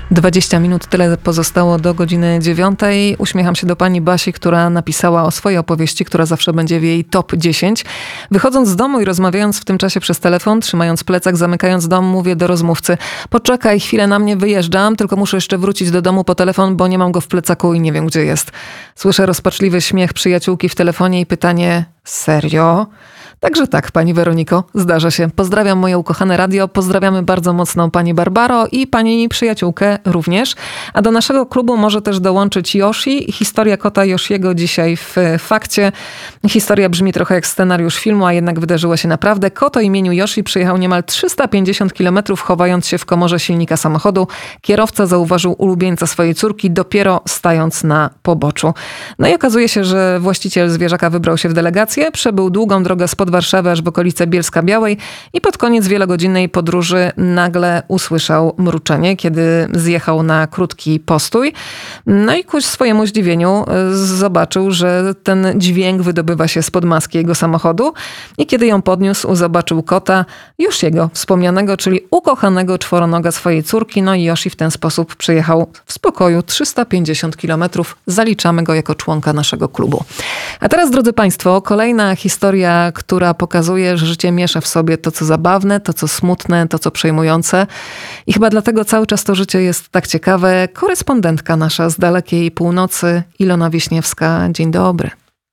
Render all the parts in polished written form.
20 minut, tyle pozostało do godziny 9. Uśmiecham się do pani Basi, która napisała o swojej opowieści, która zawsze będzie w jej top 10. Wychodząc z domu i rozmawiając w tym czasie przez telefon, trzymając plecak, zamykając dom, mówię do rozmówcy: poczekaj chwilę na mnie, wyjeżdżam, tylko muszę jeszcze wrócić do domu po telefon, bo nie mam go w plecaku i nie wiem, gdzie jest. Słyszę rozpaczliwy śmiech przyjaciółki w telefonie i pytanie: serio? Także tak, pani Weroniko, zdarza się. Pozdrawiam moje ukochane radio, pozdrawiamy bardzo mocno pani Barbaro i pani przyjaciółkę również. A do naszego klubu może też dołączyć Yoshi. Historia kota Yoshiego dzisiaj w fakcie. Historia brzmi trochę jak scenariusz filmu, a jednak wydarzyła się naprawdę. Kot o imieniu Yoshi przyjechał niemal 350 km, chowając się w komorze silnika samochodu. Kierowca zauważył ulubieńca swojej córki dopiero stając na poboczu. No i okazuje się, że właściciel zwierzaka wybrał się w delegację, przebył długą drogę spod Warszawy aż w okolice Bielska-Białej i pod koniec wielogodzinnej podróży nagle usłyszał mruczenie, kiedy zjechał na krótki postój. No i ku swojemu zdziwieniu zobaczył, że ten dźwięk wydobywa się spod maski jego samochodu i kiedy ją podniósł, zobaczył kota, już jego wspomnianego, czyli ukochanego czworonoga swojej córki. No i Yoshi w ten sposób przyjechał w spokoju 350 km. Zaliczamy go jako członka naszego klubu. A teraz, drodzy państwo, kolejna historia, która pokazuje, że życie miesza w sobie to, co zabawne, to, co smutne, to, co przejmujące. I chyba dlatego cały czas to życie jest tak ciekawe. Korespondentka nasza z dalekiej północy, Ilona Wiśniewska. Dzień dobry.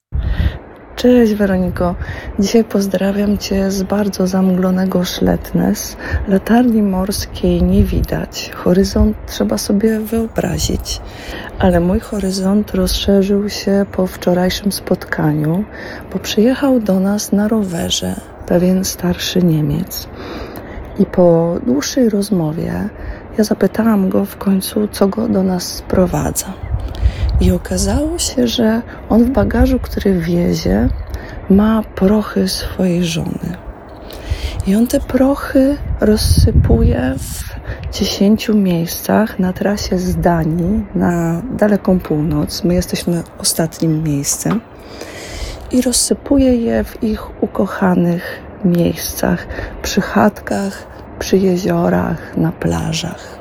Cześć Weroniko, dzisiaj pozdrawiam Cię z bardzo zamglonego Szletnes. Latarni morskiej nie widać, horyzont trzeba sobie wyobrazić. Ale mój horyzont rozszerzył się po wczorajszym spotkaniu, bo przyjechał do nas na rowerze pewien starszy Niemiec. I po dłuższej rozmowie ja zapytałam go w końcu, co go do nas sprowadza. I okazało się, że on w bagażu, który wiezie, ma prochy swojej żony. I on te prochy rozsypuje w 10 miejscach na trasie z Danii na daleką północ. My jesteśmy ostatnim miejscem. I rozsypuje je w ich ukochanych miejscach, przy chatkach, przy jeziorach, na plażach.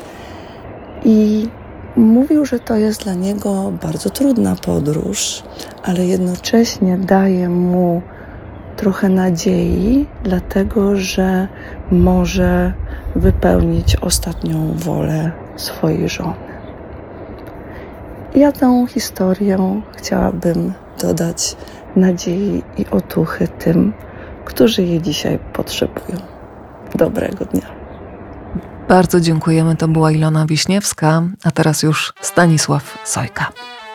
I mówił, że to jest dla niego bardzo trudna podróż, ale jednocześnie daje mu trochę nadziei, dlatego że może wypełnić ostatnią wolę swojej żony. Ja tą historię chciałabym dodać nadziei i otuchy tym, którzy jej dzisiaj potrzebują. Dobrego dnia. Bardzo dziękujemy. To była Ilona Wiśniewska, a teraz już Stanisław Sojka.